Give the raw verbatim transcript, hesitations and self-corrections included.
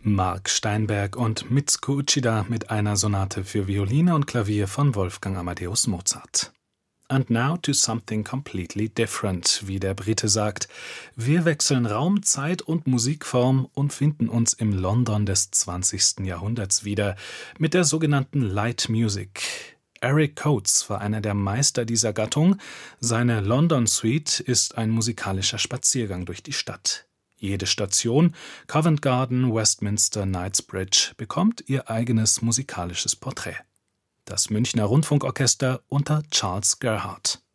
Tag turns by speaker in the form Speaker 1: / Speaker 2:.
Speaker 1: Mark Steinberg und Mitsuko Uchida mit einer Sonate für Violine und Klavier von Wolfgang Amadeus Mozart. And now to something completely different, wie der Brite sagt. Wir wechseln Raum, Zeit und Musikform und finden uns im London des zwanzigsten Jahrhunderts wieder mit der sogenannten Light Music. Eric Coates war einer der Meister dieser Gattung. Seine London Suite ist ein musikalischer Spaziergang durch die Stadt. Jede Station, Covent Garden, Westminster, Knightsbridge, bekommt ihr eigenes musikalisches Porträt. Das Münchner Rundfunkorchester unter Charles Gerhardt.